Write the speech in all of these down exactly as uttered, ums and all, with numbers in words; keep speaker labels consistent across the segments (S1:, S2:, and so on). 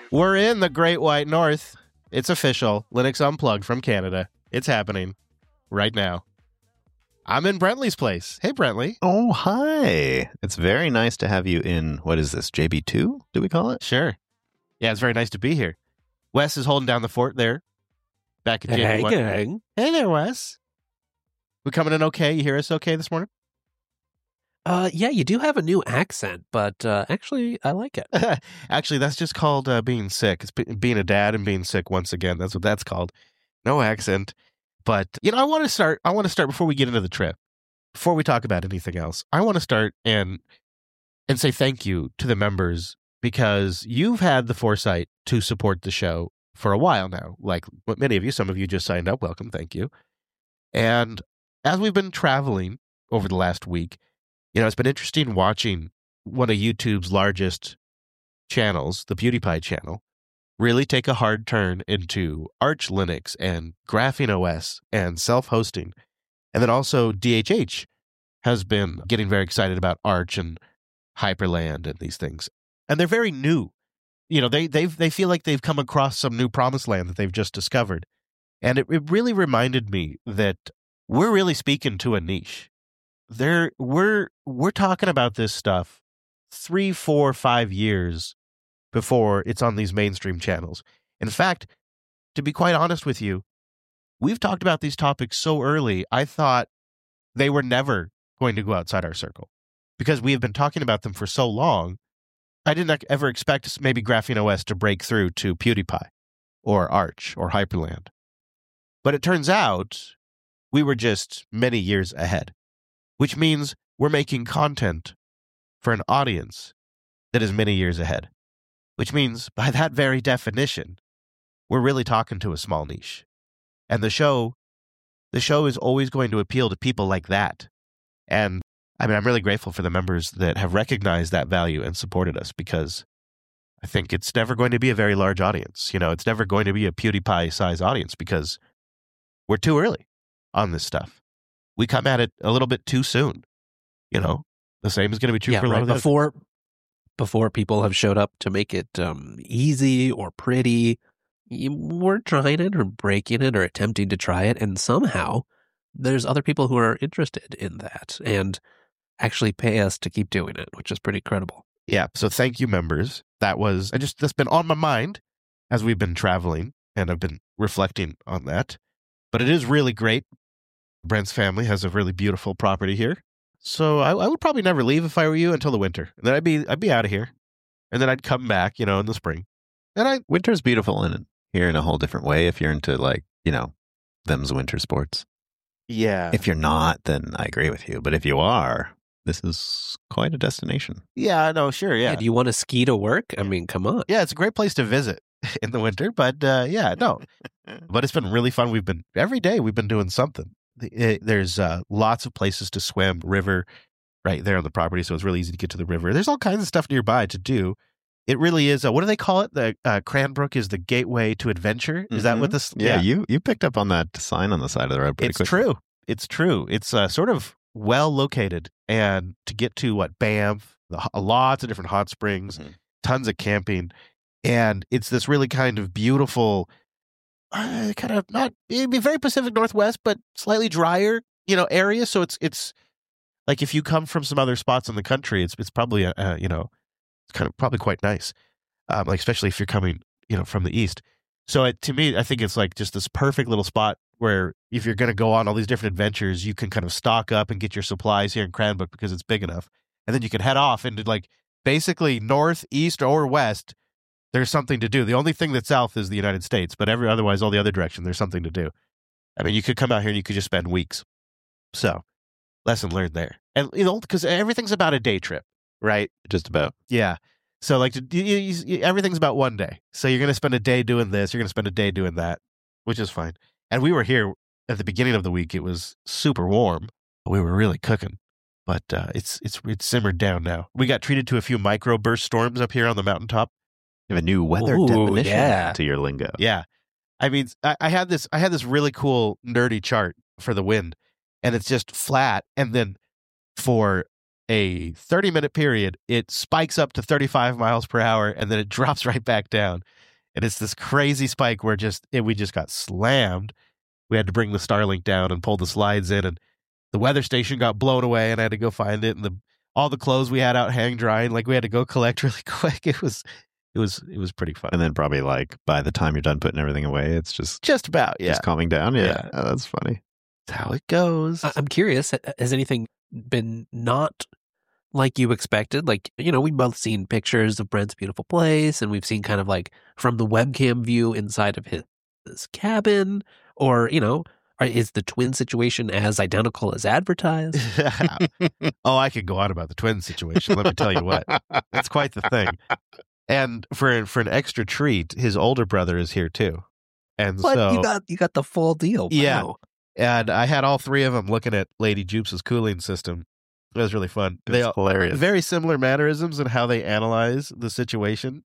S1: We're in the Great White North. It's official. Linux Unplugged from Canada. It's happening right now. I'm in Brentley's place. Hey, Brentley.
S2: Oh, hi. It's very nice to have you in, what is this, J B two, do we call it?
S1: Sure. Yeah, it's very nice to be here. Wes is holding down the fort there. Back at J B one.
S3: Hey, gang.
S1: Hey there, Wes. We coming in okay? You hear us okay this morning?
S3: Uh, yeah, you do have a new accent, but uh, actually, I like it.
S1: Actually, that's just called uh, being sick. It's be- being a dad and being sick once again. That's what that's called. No accent. But, you know, I want to start, I want to start before we get into the trip, before we talk about anything else. I want to start and and say thank you to the members because you've had the foresight to support the show for a while now. Like many of you, some of you just signed up. Welcome. Thank you. And as we've been traveling over the last week, you know, it's been interesting watching one of YouTube's largest channels, the PewDiePie channel, really take a hard turn into Arch Linux and Graphene O S and self-hosting. And then also D H H has been getting very excited about Arch and Hyperland and these things. And they're very new. You know, they they they feel like they've come across some new promised land that they've just discovered. And it, it really reminded me that we're really speaking to a niche. There, we're we're talking about this stuff three, four, five years before it's on these mainstream channels. In fact, to be quite honest with you, we've talked about these topics so early, I thought they were never going to go outside our circle because we have been talking about them for so long. I didn't ever expect maybe Graphene O S to break through to PewDiePie or Arch or Hyperland. But it turns out we were just many years ahead, which means we're making content for an audience that is many years ahead, which means by that very definition, we're really talking to a small niche. And the show, the show is always going to appeal to people like that. And I mean, I'm really grateful for the members that have recognized that value and supported us because I think it's never going to be a very large audience. You know, it's never going to be a PewDiePie size audience because we're too early on this stuff. We come at it a little bit too soon. You know, the same is going to be true
S3: Yeah,
S1: for a lot
S3: right
S1: of the
S3: before before people have showed up to make it um, easy or pretty. You, we're trying it or breaking it or attempting to try it, and somehow there's other people who are interested in that and actually pay us to keep doing it, which is pretty incredible.
S1: Yeah. So thank you, members. That was I just that's been on my mind as we've been traveling, and I've been reflecting on that. But it is really great. Brent's family has a really beautiful property here, so I, I would probably never leave if I were you until the winter. And then I'd be I'd be out of here, and then I'd come back, you know, in the spring. And I
S2: Winter's beautiful in here in a whole different way if you're into, like, you know, them's winter sports.
S1: yeah
S2: If you're not, then I agree with you. But if you are, this is quite a destination.
S1: yeah no sure yeah
S3: Yeah, do you want to ski to work? I mean, come on.
S1: yeah it's a great place to visit in the winter. But uh, yeah no, but it's been really fun. We've been every day we've been doing something. It, there's uh, lots of places to swim, river right there on the property, so it's really easy to get to the river. There's all kinds of stuff nearby to do. It really is. A, what do they call it? The uh, Cranbrook is the gateway to adventure. Is mm-hmm. that what this?
S2: Yeah, yeah, you you picked up on that sign on the side of the road pretty
S1: It's
S2: quickly.
S1: true. It's true. It's uh, sort of well located, and to get to what Banff, the, lots of different hot springs, mm-hmm. tons of camping, and it's this really kind of beautiful, uh, kind of not it'd be very Pacific Northwest, but slightly drier, you know, area. So it's it's like if you come from some other spots in the country, it's it's probably a, a you know. It's kind of probably quite nice, um, like especially if you're coming, you know, from the east. So it, to me, I think it's like just this perfect little spot where if you're going to go on all these different adventures, you can kind of stock up and get your supplies here in Cranbrook because it's big enough, and then you can head off into like basically north, east, or west. There's something to do. The only thing that's south is the United States, but every otherwise all the other direction there's something to do. I mean, you could come out here and you could just spend weeks. So, lesson learned there, and you know, because everything's about a day trip. Right?
S2: Just about.
S1: Yeah. So like you, you, you, everything's about one day. So you're going to spend a day doing this. You're going to spend a day doing that, which is fine. And we were here at the beginning of the week. It was super warm. We were really cooking, but uh, it's it's it's simmered down now. We got treated to a few microburst storms up here on the mountaintop.
S2: You have a new weather
S3: Ooh,
S2: definition
S3: yeah.
S2: to your lingo.
S1: Yeah. I mean, I, I had this I had this really cool nerdy chart for the wind, and it's just flat, and then for a thirty minute period, it spikes up to thirty-five miles per hour and then it drops right back down. And it's this crazy spike where just it, we just got slammed. We had to bring the Starlink down and pull the slides in, and the weather station got blown away, and I had to go find it. And the all the clothes we had out hang drying, like we had to go collect really quick. It was, it was, it was pretty fun.
S2: And then probably like by the time you're done putting everything away, it's just
S1: Just about, yeah.
S2: just calming down. Yeah,
S1: Yeah.
S2: Oh, that's funny.
S1: That's how it goes.
S3: I- I'm curious, ha- has anything been not like you expected? Like, you know, we've both seen pictures of Brent's beautiful place, and we've seen kind of like from the webcam view inside of his, his cabin, or, you know, are- is the twin situation as identical as advertised?
S1: Oh, I could go on about the twin situation. Let me tell you what. That's quite the thing. And for for an extra treat, his older brother is here too. And
S3: What?
S1: so
S3: you got you got the full deal.
S1: Yeah.
S3: Wow.
S1: and I had all three of them looking at Lady Jupes' cooling system. It was really fun.
S2: It's
S1: They all,
S2: hilarious.
S1: very similar mannerisms in how they analyze the situation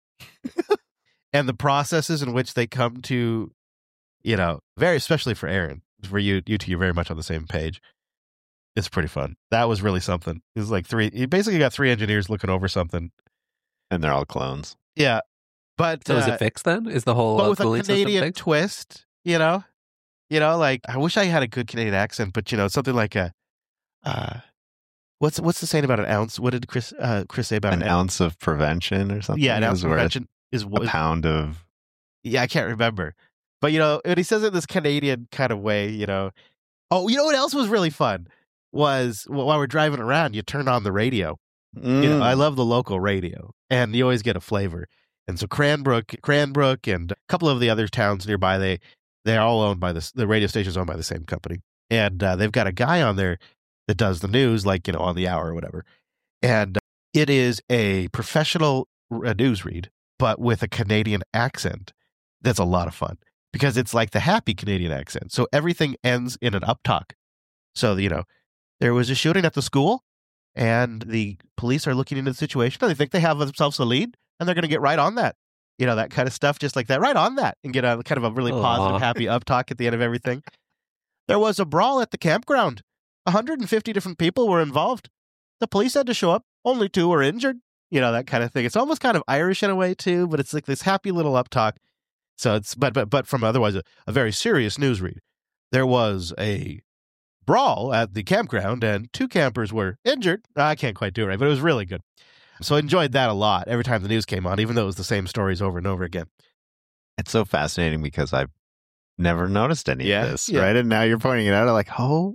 S1: and the processes in which they come to, you know, very especially for Aaron, for you, you two, you're very much on the same page. It's pretty fun. That was really something. It was like three, you basically got three engineers looking over something.
S2: And they're all clones.
S1: Yeah. But,
S3: So is
S1: uh,
S3: it fixed then? Is the whole
S1: but
S3: uh,
S1: with a
S3: cooling system
S1: Canadian
S3: fixed?
S1: twist, you know, you know, like I wish I had a good Canadian accent, but you know, something like a, uh, what's, what's the saying about an ounce? What did Chris, uh, Chris say about
S2: An
S1: an
S2: ounce of prevention or something.
S1: Yeah, an ounce
S2: is
S1: of
S2: worth
S1: prevention is
S2: A
S1: what,
S2: pound of.
S1: yeah, I can't remember. But, you know, when he says it in this Canadian kind of way, you know, oh, you know what else was really fun was well, while we're driving around, you turn on the radio. You know, I love the local radio, and you always get a flavor. And so Cranbrook, Cranbrook, and a couple of the other towns nearby, they they're all owned by this. The radio station's owned by the same company, and uh, they've got a guy on there that does the news, like you know, on the hour or whatever. And it is a professional uh, news read, but with a Canadian accent. That's a lot of fun because it's like the happy Canadian accent. So everything ends in an uptalk. So you know, there was a shooting at the school. And the police are looking into the situation. And they think they have themselves a lead, and they're going to get right on that. You know, that kind of stuff, just like that, right on that, and get a kind of a really
S3: Aw.
S1: positive, happy up talk at the end of everything. There was a brawl at the campground. one hundred fifty different people were involved. The police had to show up. Only two were injured. You know, that kind of thing. It's almost kind of Irish in a way, too, but it's like this happy little up talk. So it's, but, but, but from otherwise a, a very serious news read. There was a brawl at the campground, and two campers were injured. I can't quite do it right, but it was really good. So I enjoyed that a lot every time the news came on, even though it was the same stories over and over again.
S2: It's so fascinating because I've never noticed any
S1: Yeah,
S2: of this,
S1: yeah.
S2: right? And now you're pointing it out. I'm like,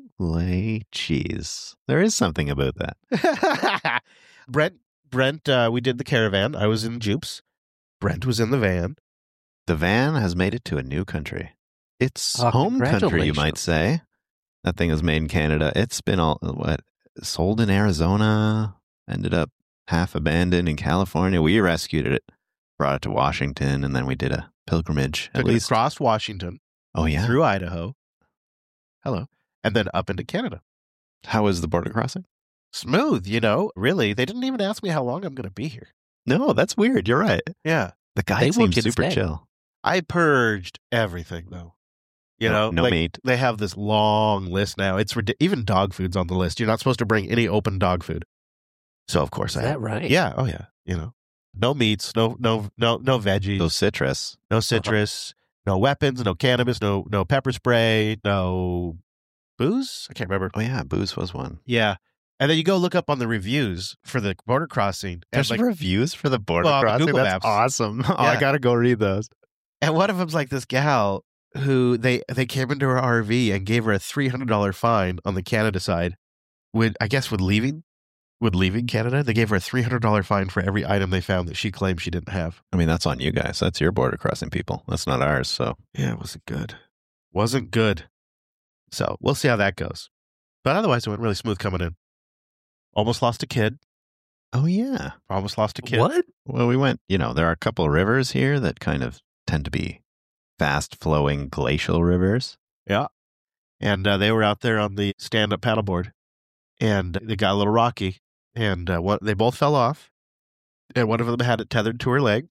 S2: holy cheese. There is something about that.
S1: Brent, Brent, uh, we did the caravan. I was in Jupes. Brent was in the van.
S2: The van has made it to a new country. It's
S3: Oh,
S2: home country, you
S3: congratulations.
S2: might say. That thing was made in Canada. It's been all what sold in Arizona, ended up half abandoned in California. We rescued it, brought it to Washington, and then we did a pilgrimage. At
S1: Took it
S2: least,
S1: across Washington,
S2: oh yeah.
S1: through Idaho. Hello. And then up into Canada.
S2: How was the border crossing?
S1: Smooth, you know, really. They didn't even ask me how long I'm going to be here.
S2: No, that's weird. You're right.
S1: Yeah.
S2: The guy
S3: They want
S2: seems
S3: you to
S2: super
S3: stay.
S2: chill.
S1: I purged everything, though. You
S2: No-
S1: know,
S2: no
S1: like,
S2: meat.
S1: They have this long list now. It's rid- even dog food's on the list. You're not supposed to bring any open dog food. So of course
S3: Is
S1: I
S3: that right?
S1: Yeah, oh yeah. You know, no meats, no no no no veggies,
S2: Those citrus.
S1: no citrus, no weapons, no cannabis, no no pepper spray, no booze. I can't remember.
S2: Oh yeah, booze was one.
S1: Yeah, and then you go look up on the reviews for the border crossing, and
S2: There's
S1: like,
S2: reviews for the border
S1: Well, on the
S2: crossing.
S1: Google
S2: That's
S1: Maps.
S2: awesome. Oh, I
S1: Yeah.
S2: gotta go read those.
S1: and one of them's like this gal who they they came into her R V and gave her a three hundred dollar fine on the Canada side. With I guess with leaving. With leaving Canada, they gave her a three hundred dollar fine for every item they found that she claimed she didn't have.
S2: I mean, that's on you guys. That's your border crossing people. That's not ours. So
S1: Yeah, it wasn't good. Wasn't good. So we'll see how that goes. But otherwise, it went really smooth coming in. Almost lost a kid.
S2: oh yeah.
S1: Almost lost a kid.
S3: What?
S2: Well, we went. You know, there are a couple of rivers here that kind of tend to be fast flowing glacial rivers.
S1: And uh, they were out there on the stand up paddleboard, and they got a little rocky, and uh, what they both fell off, and one of them had it tethered to her leg.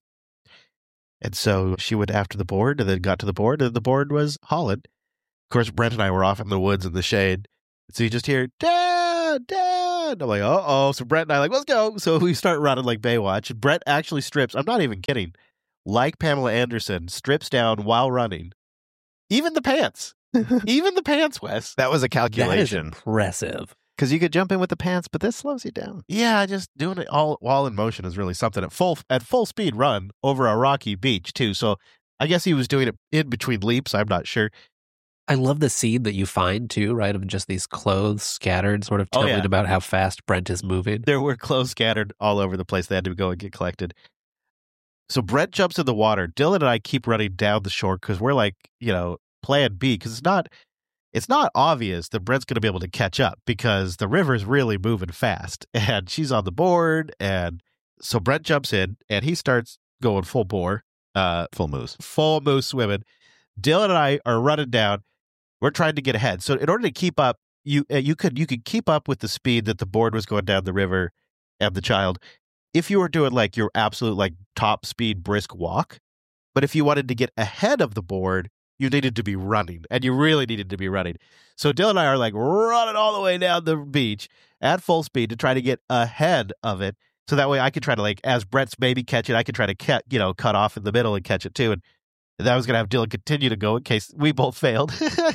S1: And so she went after the board, and then got to the board, and the board was Holland. Of course, Brent and I were off in the woods in the shade. So you just hear, Dad, Dad. run. I'm like, uh oh. So Brett and I are like, let's go. So we start running like Baywatch. Brett actually strips. I'm not even kidding. Like Pamela Anderson, strips down while running. Even the pants. Even the pants, Wes.
S2: That was a
S3: That is
S2: calculation.
S3: impressive.
S2: Because you could jump in with the pants, but this slows you down.
S1: Yeah, just doing it all while in motion is really something. At full at full speed run over a rocky beach too. So I guess he was doing it in between leaps. I'm not sure.
S3: I love the scene that you find too, right? Of just these clothes scattered, sort of
S1: Oh,
S3: telling
S1: yeah.
S3: about how fast Brent is moving.
S1: There were clothes scattered all over the place. They had to go and get collected. So Brett jumps in the water. Dylan and I keep running down the shore because we're like, you know, plan B, because it's not it's not obvious that Brett's going to be able to catch up because the river's really moving fast and she's on the board. And so Brett jumps in and he starts going full bore, uh,
S2: Full moose.
S1: full moose swimming. Dylan and I are running down. We're trying to get ahead. So in order to keep up, you uh, you could you could keep up with the speed that the board was going down the river and the child if you were doing like your absolute like top speed brisk walk. But if you wanted to get ahead of the board, you needed to be running, and you really needed to be running. So Dylan and I are like running all the way down the beach at full speed to try to get ahead of it. So that way I could try to, like, as Brett's maybe catch it, I could try to cut, you know, cut off in the middle and catch it too. And that was going to have Dylan continue to go in case we both failed.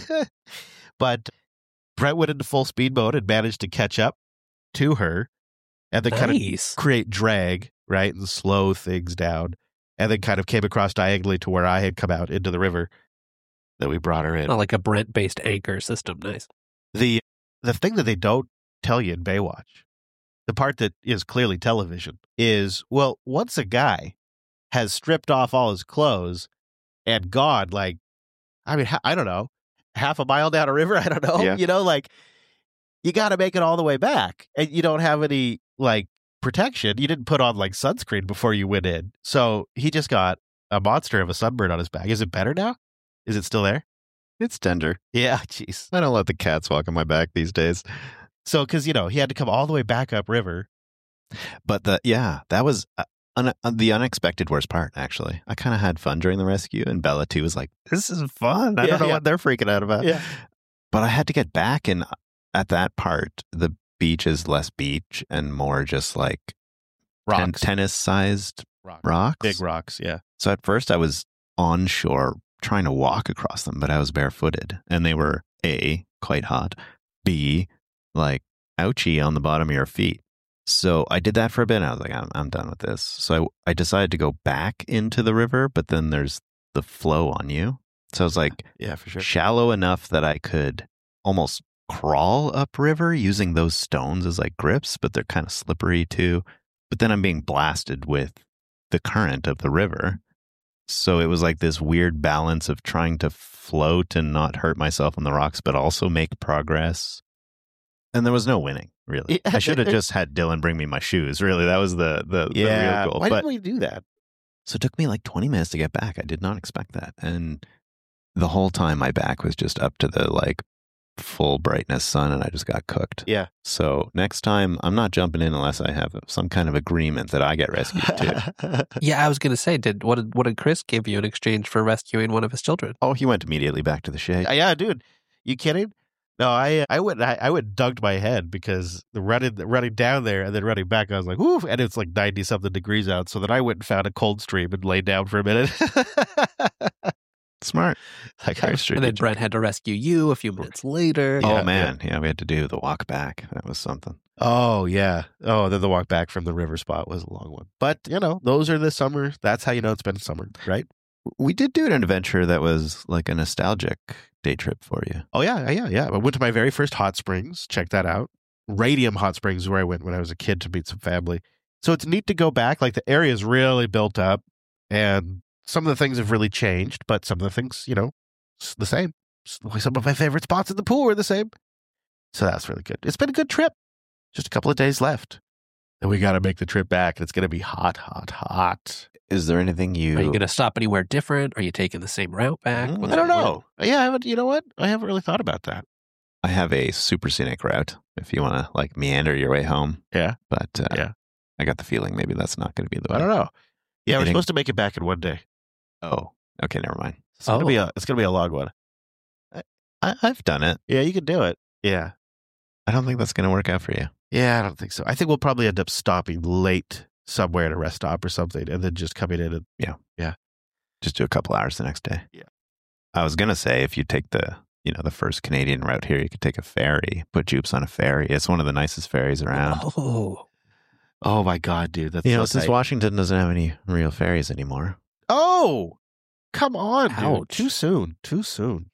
S1: But Brett went into full speed mode and managed to catch up to her and then kind of
S3: Nice.
S1: create drag, right, and slow things down. And then kind of came across diagonally to where I had come out into the river that we brought her in.
S3: Not like a Brent-based anchor system. Nice.
S1: The the thing that they don't tell you in Baywatch, the part that is clearly television, is, well, once a guy has stripped off all his clothes and gone, like, I mean, I don't know, half a mile down a river, I don't know,
S2: Yeah.
S1: you know, like, you got to make it all the way back. And you don't have any, like, protection. You didn't put on, like, sunscreen before you went in. So he just got a monster of a sunburn on his back. Is it better now? Is it still there?
S2: It's tender.
S1: Yeah, jeez.
S2: I don't let the cats walk on my back these days.
S1: So, because, you know, he had to come all the way back up river.
S2: But the yeah, that was uh, un- uh, the unexpected worst part, actually. I kind of had fun during the rescue, and Bella, too, was like, this is fun. I
S1: Yeah,
S2: don't know
S1: yeah.
S2: what they're freaking out about.
S1: Yeah.
S2: But I had to get back, and at that part, the beach is less beach and more just like ten-
S1: Rocks.
S2: tennis-sized
S1: Rocks.
S2: rocks.
S1: Big rocks, yeah.
S2: So at first I was on shore trying to walk across them, but I was barefooted, and they were A, quite hot, B, like ouchy on the bottom of your feet. So I did that for a bit, and I was like, I'm, I'm done with this. So I, I decided to go back into the river, but then there's the flow on you. So I was like
S1: Yeah, for sure.
S2: shallow enough that I could almost crawl upriver using those stones as like grips, but they're kind of slippery too. But then I'm being blasted with the current of the river. So it was like this weird balance of trying to float and not hurt myself on the rocks, but also make progress. And there was no winning, really.
S1: Yeah,
S2: I should have
S1: there-
S2: just had Dylan bring me my shoes. Really, that was the the, the
S1: Yeah.
S2: real goal.
S1: Why
S2: But
S1: didn't we do that?
S2: so it took me like twenty minutes to get back. I did not expect that. And the whole time my back was just up to the like full brightness sun, and I just got cooked.
S1: Yeah.
S2: So next time I'm not jumping in unless I have some kind of agreement that I get rescued too.
S3: Yeah, I was going to say, did what did what did Chris give you in exchange for rescuing one of his children?
S2: Oh, he went immediately back to the shade.
S1: Yeah, dude. You kidding? No, I I went I, I went dunked my head because the running running down there and then running back, I was like, whoo, and it's like ninety something degrees out. So then I went and found a cold stream and laid down for a minute.
S2: Smart.
S1: Like,
S2: Very
S1: I-
S3: And then
S2: strategic.
S3: Brent had to rescue you a few minutes later.
S2: Oh
S1: Yeah,
S2: man, yeah. we had to do the walk back. That was something.
S1: Oh yeah. Oh, then the walk back from the river spot was a long one. But you know, those are the summer. That's how you know it's been summer, right?
S2: We did do an adventure that was like a nostalgic day trip for you.
S1: Oh yeah, yeah, yeah. I went to my very first hot springs. Check that out. Radium Hot Springs is where I went when I was a kid to meet some family. So it's neat to go back. Like the area is really built up, and some of the things have really changed, but some of the things, you know, it's the same. Some of my favorite spots in the pool are the same. So that's really good. It's been a good trip. Just a couple of days left. And we got to make the trip back, and it's going to be hot, hot, hot.
S2: Is there anything you?
S3: Are you going to stop anywhere different? Are you taking the same route back?
S2: Mm,
S3: What's
S1: I don't
S3: the plan?
S1: know. Yeah, I haven't, you know what? I haven't really thought about that.
S2: I have a super scenic route if you want to like meander your way home.
S1: Yeah.
S2: But uh,
S1: Yeah.
S2: I got the feeling maybe that's not going to be the way.
S1: I don't know. Yeah, we're
S2: Hitting-
S1: supposed to make it back in one day.
S2: Oh, okay, never mind.
S1: It's gonna
S3: Oh.
S1: be a it's gonna be a long one.
S2: I, I've done it.
S1: Yeah, you can do it. Yeah.
S2: I don't think that's going to work out for you.
S1: Yeah, I don't think so. I think we'll probably end up stopping late somewhere at a rest stop or something, and then just coming in and
S2: Just do a couple hours the next day.
S1: Yeah.
S2: I was gonna say if you take the you know the first Canadian route here, you could take a ferry, put Jupes on a ferry. It's one of the nicest ferries around.
S3: Oh,
S1: oh my god, dude, that's
S2: You know,
S1: so
S2: since
S1: tight.
S2: Washington doesn't have any real ferries anymore.
S1: Oh, come on, dude.
S3: Ouch.
S1: Too soon. Too soon.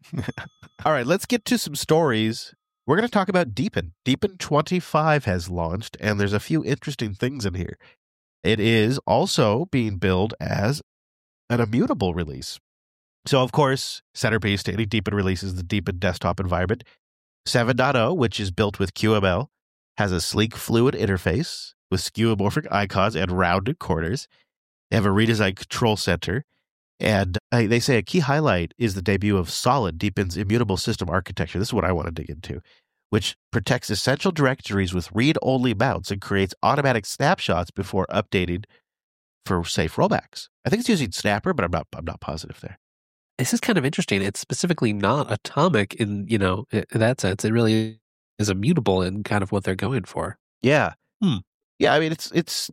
S1: All right, let's get to some stories. We're going to talk about Deepin. Deepin twenty-five has launched, and there's a few interesting things in here. It is also being billed as an immutable release. So, of course, centerpiece to any Deepin release is the Deepin desktop environment. seven point oh, which is built with Q M L, has a sleek, fluid interface with skeuomorphic icons and rounded corners. They have a redesigned control center. And uh, they say a key highlight is the debut of Solid, Deepin's immutable system architecture. This is what I want to dig into, which protects essential directories with read-only mounts and creates automatic snapshots before updating for safe rollbacks. I think it's using Snapper, but I'm not. I'm not positive there.
S3: this is kind of interesting. It's specifically not atomic in, you know, in that sense. It really is immutable in kind of what they're going for.
S1: Yeah,
S3: Hmm.
S1: yeah. I mean, it's it's.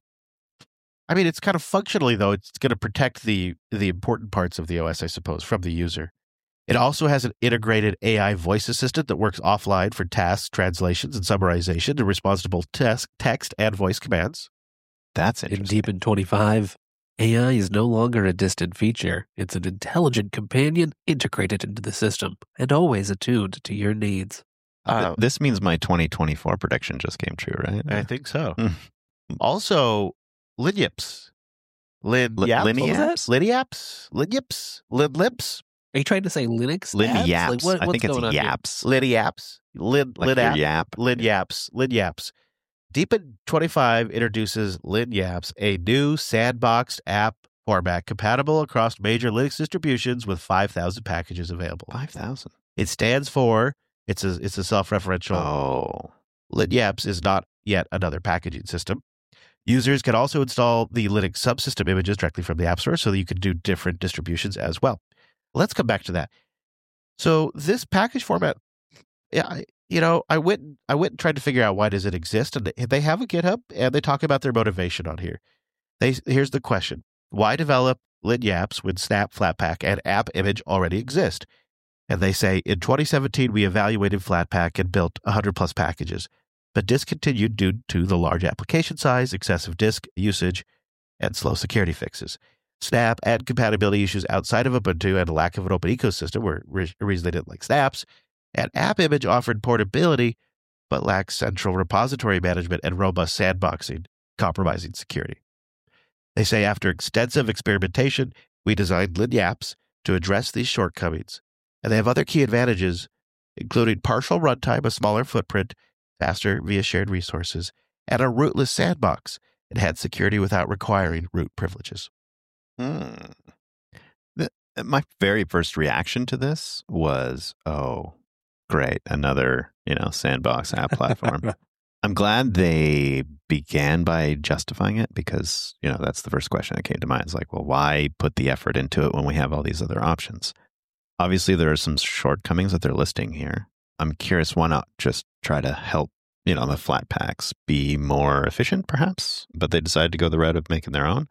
S1: I mean, it's kind of functionally though. It's going to protect the the important parts of the O S, I suppose, from the user. It also has an integrated A I voice assistant that works offline for tasks, translations, and summarization in response to both text, text and voice commands.
S2: That's
S3: In
S2: interesting.
S3: Deepin twenty-five, A I is no longer a distant feature. It's an intelligent companion integrated into the system and always attuned to your needs.
S2: Th-
S1: Uh,
S2: this means my twenty twenty-four prediction just came true, right?
S1: I think so.
S2: Hmm.
S1: Also, Linyips. Lin
S2: Li-
S1: Yaps?
S2: Linny
S1: What was that?
S2: apps?
S1: Linyaps? Linyips? Linlips?
S3: Are you trying to say Linux?
S2: Lin
S3: apps?
S2: Yaps.
S3: Like, what,
S2: I
S3: what's
S2: think it's
S3: going on here?
S2: Yaps.
S1: Linyaps? Lin
S2: Like
S1: Lin
S2: your
S1: app?
S2: Yap.
S1: Lin Yaps. Lin Yaps. Deepin twenty-five introduces Lin Yaps, a new sandboxed app format compatible across major Linux distributions with five thousand packages available.
S2: five thousand.
S1: It stands for, it's a, it's a self-referential.
S2: Oh.
S1: LinYaps is not yet another packaging system. Users can also install the Linux subsystem images directly from the App Store so that you can do different distributions as well. Let's come back to that. So this package format, yeah, I- you know, I went I went and tried to figure out why does it exist, and they- they have a GitHub, and they talk about their motivation on here. They here's the question: why develop LinYaps when Snap, Flatpak, and App Image already exist? And they say in twenty seventeen we evaluated Flatpak and built one hundred plus packages, but discontinued due to the large application size, excessive disk usage, and slow security fixes. Snap and compatibility issues outside of Ubuntu and a lack of an open ecosystem were re- a reason they didn't like Snaps. And App Image offered portability, but lacked central repository management and robust sandboxing, compromising security. They say after extensive experimentation, we designed LinYaps to address these shortcomings. And they have other key advantages, including partial runtime, a smaller footprint, faster via shared resources, and a rootless sandbox. It had security without requiring root privileges.
S2: Hmm. The, my very first reaction to this was, oh, great, another, you know, sandbox app platform. I'm glad they began by justifying it because, you know, that's the first question that came to mind. It's like, well, why put the effort into it when we have all these other options? Obviously, there are some shortcomings that they're listing here. I'm curious, why not just try to help, you know, the flat packs be more efficient, perhaps? But they decided to go the route of making their own.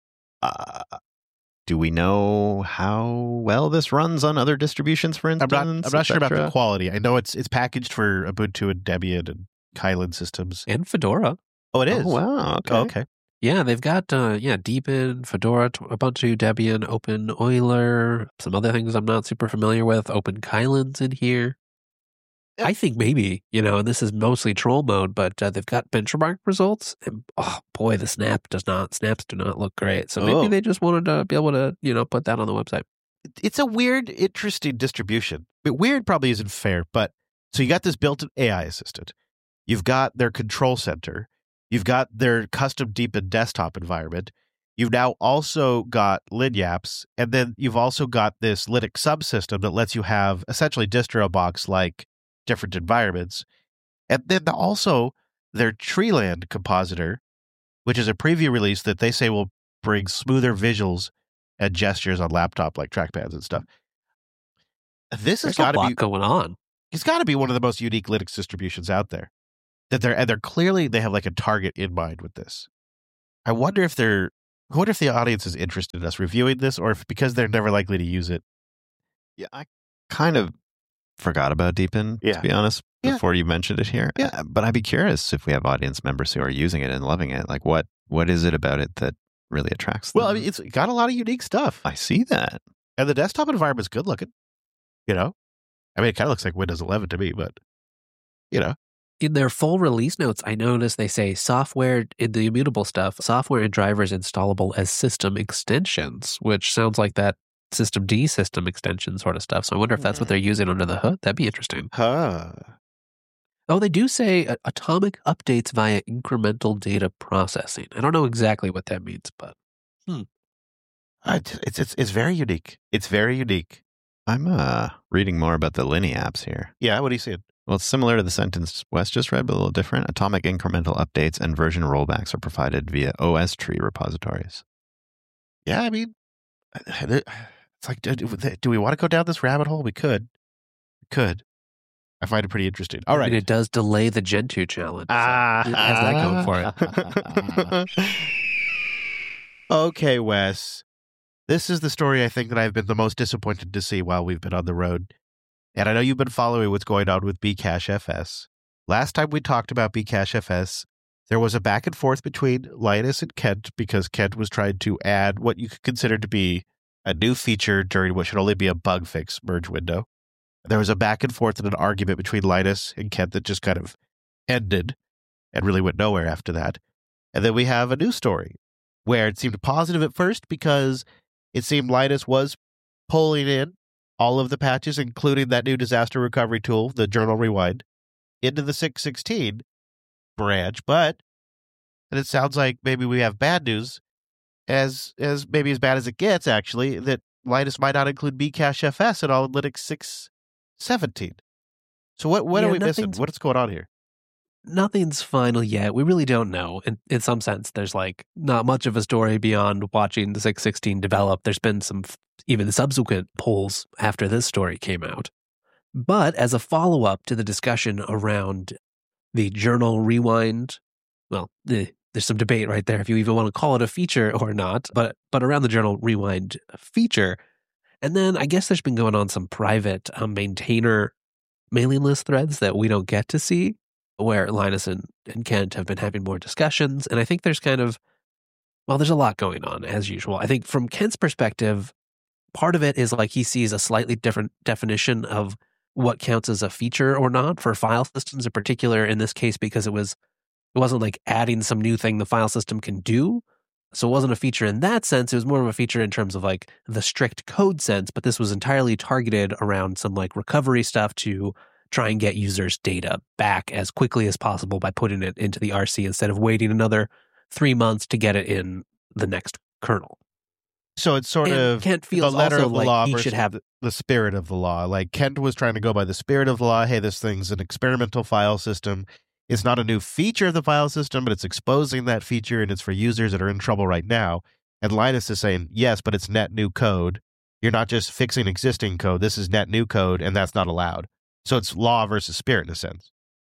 S2: Uh, do we know how well this runs on other distributions, for
S1: I'm
S2: instance?
S1: not, I'm not sure about the
S2: et cetera?
S1: quality. I know it's it's packaged for Ubuntu and Debian and Kylan systems.
S3: And Fedora.
S1: Oh, it is.
S2: Oh, wow. Okay.
S1: Oh, okay.
S3: Yeah, they've got, uh, yeah, Deepin, Fedora, t- Ubuntu, Debian, Open Euler, some other things I'm not super familiar with. Open Kylan's in here.
S1: Yep.
S3: I think maybe, you know, and this is mostly troll mode, but uh, they've got benchmark results. And oh boy, the snap does not, snaps do not look great. So maybe
S1: Oh.
S3: they just wanted to be able to, you know, put that on the website.
S1: It's a weird, interesting distribution. But weird probably isn't fair, but so you got this built-in A I assistant. You've got their control center. You've got their custom Deepin desktop environment. You've now also got LinYaps, and then you've also got this Linux subsystem that lets you have essentially DistroBox-like different environments. And then also their Treeland compositor, which is a preview release that they say will bring smoother visuals and gestures on laptop like trackpads and stuff. This has
S3: There's a
S1: got to
S3: lot
S1: be
S3: going on.
S1: it's got to be one of the most unique Linux distributions out there. that they're and they're clearly they have like a target in mind with this. I wonder if they're I wonder if the audience is interested in us reviewing this, or if because they're never likely to use it.
S2: Yeah, I kind of forgot about Deepin,
S1: Yeah.
S2: to be honest,
S1: Yeah.
S2: before you mentioned it here.
S1: Yeah.
S2: Uh, but I'd be curious if we have audience members who are using it and loving it. Like, what what is it about it that really attracts them?
S1: Well, I mean, it's got a lot of unique stuff,
S2: I see that.
S1: and the desktop environment's good looking. You know, I mean, it kind of looks like Windows eleven to me, but you know,
S3: In their full release notes, I noticed they say software in the immutable stuff, software and drivers installable as system extensions, which sounds like that system D system extension sort of stuff. So I wonder if that's what they're using under the hood. That'd be interesting.
S1: huh?
S3: Oh, they do say uh, atomic updates via incremental data processing. I don't know exactly what that means, but
S1: I, it's it's it's very unique. It's very unique.
S2: I'm uh, reading more about the Linny apps here.
S1: Yeah, what are you seeing?
S2: Well, it's similar to the sentence Wes just read, but a little different. Atomic incremental updates and version rollbacks are provided via O S tree repositories.
S1: Yeah, I mean, it's like, do, do we want to go down this rabbit hole? We could, we could. I find it pretty interesting. All
S3: I
S1: right.
S3: mean, it does delay the Gentoo challenge. so
S1: Ah,
S3: it has that going for it.
S1: Okay, Wes. This is the story I think that I've been the most disappointed to see while we've been on the road. And I know you've been following what's going on with Bcache F S. Last time we talked about Bcache F S, there was a back and forth between Linus and Kent because Kent was trying to add what you could consider to be a new feature during what should only be a bug fix merge window. There was a back and forth and an argument between Linus and Kent that just kind of ended and really went nowhere after that. And then we have a new story where it seemed positive at first because it seemed Linus was pulling in all of the patches, including that new disaster recovery tool, the Journal Rewind, into the six sixteen branch. But and it sounds like maybe we have bad news, as as maybe as bad as it gets, actually, that Linus might not include Bcache F S in all of Linux six seventeen. So what what
S3: Yeah,
S1: are we missing?
S3: nothing's-
S1: What's going on here?
S3: Nothing's final yet. We really don't know. In, in some sense, there's like not much of a story beyond watching the six sixteen develop. There's been some f- even subsequent polls after this story came out. But as a follow up to the discussion around the Journal Rewind, well, eh, there's some debate right there if you even want to call it a feature or not, but but around the Journal Rewind feature. And then I guess there's been going on some private um, maintainer mailing list threads that we don't get to see, where Linus and, and Kent have been having more discussions. And I think there's kind of, well, there's a lot going on as usual. I think from Kent's perspective, part of it is like he sees a slightly different definition of what counts as a feature or not for file systems in particular in this case, because it was, it wasn't like adding some new thing the file system can do. So it wasn't a feature in that sense. It was more of a feature in terms of like the strict code sense, but this was entirely targeted around some like recovery stuff to try and get users' data back as quickly as possible by putting it into the R C instead of waiting another three months to get it in the next kernel.
S1: So it's sort
S3: And
S1: of
S3: Kent
S1: the
S3: feels
S1: letter
S3: also
S1: of the
S3: like
S1: law
S3: he
S1: versus
S3: should have
S1: the, the spirit of the law. Like Kent was trying to go by the spirit of the law. Hey, this thing's an experimental file system. It's not a new feature of the file system, but it's exposing that feature, and it's for users that are in trouble right now. And Linus is saying, yes, but it's net new code. You're not just fixing existing code. This is net new code, and that's not allowed. So it's law versus spirit in a sense.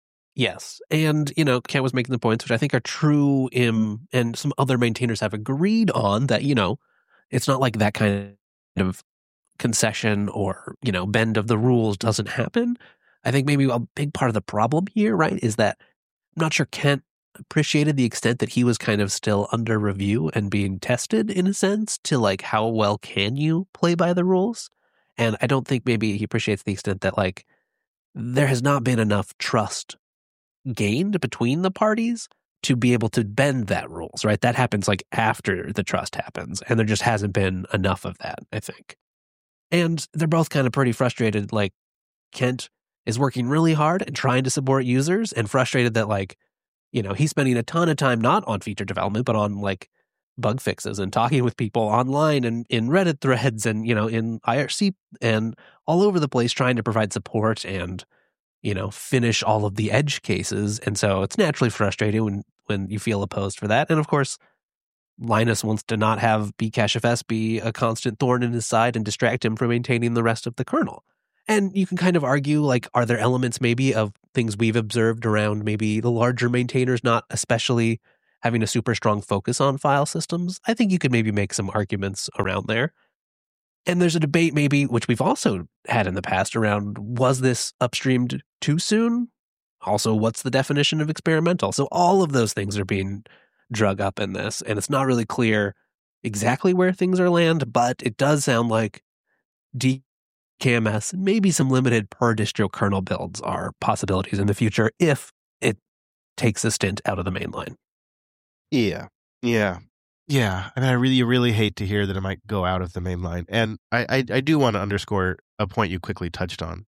S3: Yes. And, you know, Kent was making the points, which I think are true, in, and some other maintainers have agreed on, that, you know, it's not like that kind of concession or, you know, bend of the rules doesn't happen. I think maybe a big part of the problem here, right, is that I'm not sure Kent appreciated the extent that he was kind of still under review and being tested in a sense to like how well can you play by the rules. And I don't think maybe he appreciates the extent that like there has not been enough trust gained between the parties to be able to bend that rules, right? That happens like after the trust happens, and there just hasn't been enough of that, I think. And they're both kind of pretty frustrated. Like Kent is working really hard and trying to support users, and frustrated that like, you know, he's spending a ton of time not on feature development, but on like bug fixes and talking with people online and in Reddit threads and, you know, in I R C and all over the place trying to provide support and, you know, finish all of the edge cases. And so it's naturally frustrating when, when you feel opposed for that. And of course, Linus wants to not have Bcache F S be a constant thorn in his side and distract him from maintaining the rest of the kernel. And you can kind of argue, like, are there elements maybe of things we've observed around maybe the larger maintainers not especially having a super strong focus on file systems? I think you could maybe make some arguments around there. And there's a debate maybe, which we've also had in the past around, was this upstreamed too soon? Also, what's the definition of experimental? So all of those things are being drug up in this, and it's not really clear exactly where things are land, but it does sound like D K M S, maybe some limited per distro kernel builds are possibilities in the future if it takes a stint out of the mainline.
S1: Yeah, yeah, yeah. I mean, I really, really hate to hear that it might go out of the mainline, and I, I, I do want to underscore a point you quickly touched on,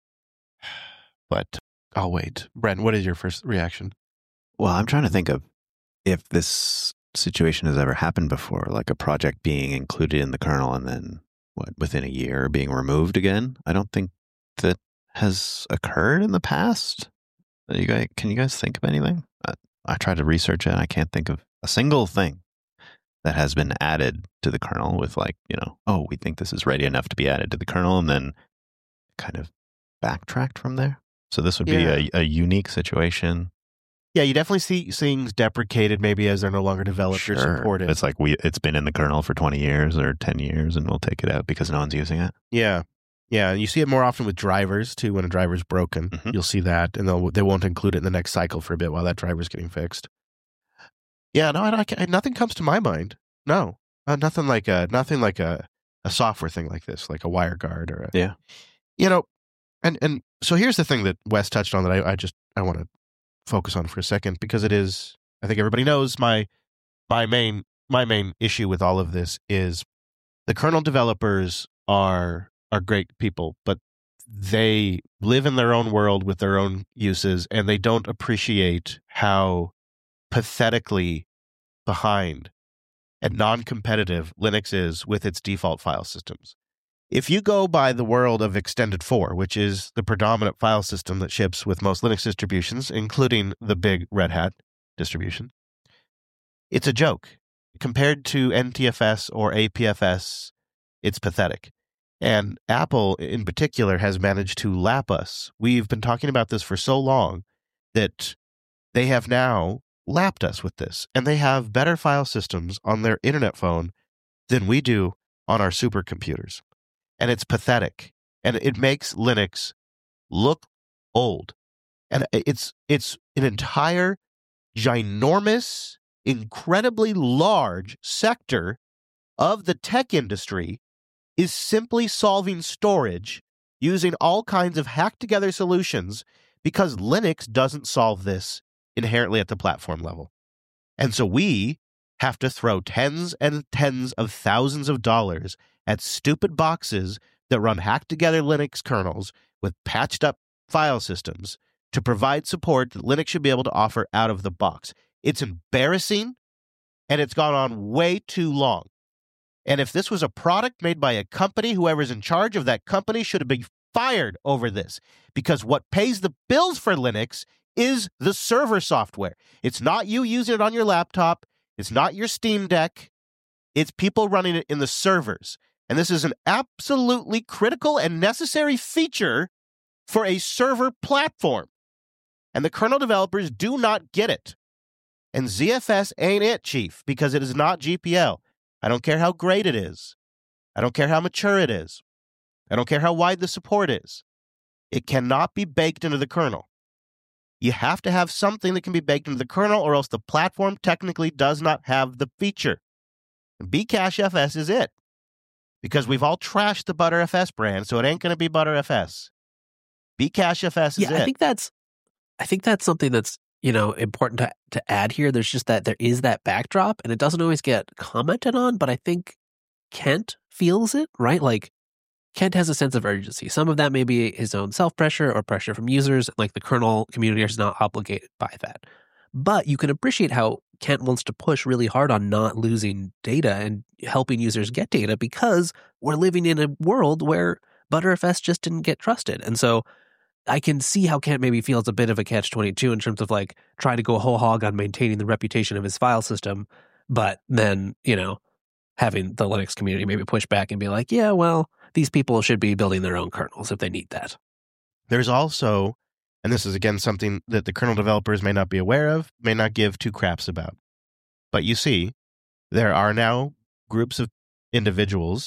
S1: but I'll wait. Brent, what is your first reaction?
S2: Well, I'm trying to think of if this situation has ever happened before, like a project being included in the kernel and then what within a year being removed again. I don't think that has occurred in the past. You guys, can you guys think of anything? I, I tried to research it, and I can't think of a single thing that has been added to the kernel with, like, you know, oh, we think this is ready enough to be added to the kernel, and then kind of backtracked from there. So this would be
S1: Yeah.
S2: a, a unique situation.
S1: Yeah, you definitely see things deprecated maybe as they're no longer developed or supported.
S2: It's like we it's been in the kernel for twenty years or ten years, and we'll take it out because no one's using it.
S1: Yeah. Yeah, and you see it more often with drivers, too. When a driver's broken,
S2: Mhm.
S1: you'll see that, and they'll, they won't include it in the next cycle for a bit while that driver's getting fixed. Yeah, no, I, I, nothing comes to my mind. No, uh, nothing like a nothing like a, a software thing like this, like a WireGuard or a,
S2: Yeah.
S1: you know, and and so here's the thing that Wes touched on that I, I just I want to focus on for a second, because it is, I think everybody knows my my main my main issue with all of this is the kernel developers are are great people, but they live in their own world with their own uses, and they don't appreciate how pathetically behind and non-competitive Linux is with its default file systems. If you go by the world of Extended four, which is the predominant file system that ships with most Linux distributions, including the big Red Hat distribution, it's a joke. Compared to N T F S or A P F S, it's pathetic. And Apple, in particular, has managed to lap us. We've been talking about this for so long that they have now lapped us with this. And they have better file systems on their internet phone than we do on our supercomputers. And it's pathetic. And it makes Linux look old. And it's it's an entire, ginormous, incredibly large sector of the tech industry is simply solving storage using all kinds of hacked-together solutions because Linux doesn't solve this inherently at the platform level. And so we have to throw tens and tens of thousands of dollars at stupid boxes that run hacked-together Linux kernels with patched-up file systems to provide support that Linux should be able to offer out of the box. It's embarrassing, and it's gone on way too long. And if this was a product made by a company, whoever's in charge of that company should have been fired over this, because what pays the bills for Linux is the server software. It's not you using it on your laptop. It's not your Steam Deck. It's people running it in the servers. And this is an absolutely critical and necessary feature for a server platform. And the kernel developers do not get it. And Z F S ain't it, Chief, because it is not G P L. I don't care how great it is. I don't care how mature it is. I don't care how wide the support is. It cannot be baked into the kernel. You have to have something that can be baked into the kernel, or else the platform technically does not have the feature. And Bcache F S is it. Because we've all trashed the ButterFS brand, so it ain't going to be ButterFS. Bcache F S is
S3: yeah,
S1: it.
S3: I think that's I think that's something that's, you know, important to, to add here. There's just that there is that backdrop, and it doesn't always get commented on, but I think Kent feels it, right? Like, Kent has a sense of urgency. Some of that may be his own self-pressure or pressure from users, like the kernel community is not obligated by that. But you can appreciate how Kent wants to push really hard on not losing data and helping users get data, because we're living in a world where ButterFS just didn't get trusted. And so I can see how Kent maybe feels a bit of a catch twenty-two in terms of like trying to go whole hog on maintaining the reputation of his file system, but then, you know, having the Linux community maybe push back and be like, yeah, well, these people should be building their own kernels if they need that.
S1: There's also, and this is again something that the kernel developers may not be aware of, may not give two craps about. But you see, there are now groups of individuals